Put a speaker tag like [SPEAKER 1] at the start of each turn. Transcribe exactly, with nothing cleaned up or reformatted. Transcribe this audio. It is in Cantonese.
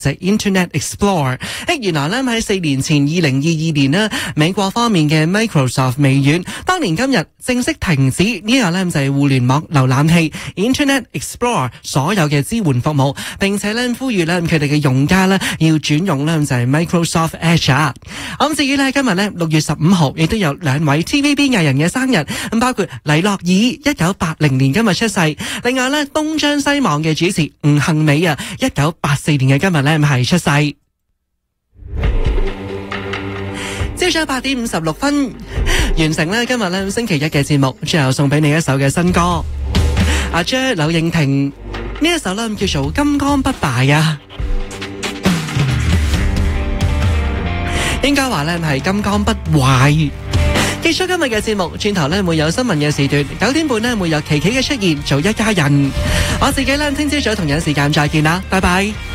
[SPEAKER 1] 就係 Internet Explorer。誒，原來咧喺四年前二零二二年呢，美國方面嘅 Microsoft 微軟，當年今日正式停止呢個咧就係互聯網瀏覽器 Internet Explorer 所有嘅支援服務，並且咧呼籲咧佢哋嘅用家咧要轉用咧就係 Microsoft Edge 啊。咁至於咧今日咧六月十五號，亦都有兩位 T V B 藝人嘅生日，咁包括黎諾懿一九八零年今日出世，另外咧東張西望嘅主持吳幸美啊，一九八四年嘅今日咧係出世。朝早八點五十六分，完成咧今日咧星期一嘅節目，最後送俾你一首嘅新歌，阿 J 柳應廷呢一首咧叫做《金剛不敗》啊，應該話咧係金剛不壞。結束今日嘅節目，轉頭咧會有新聞嘅時段，九點半咧會有琪琪嘅出現，做一家人。我自己咧聽朝早同樣時間再見啦，拜拜。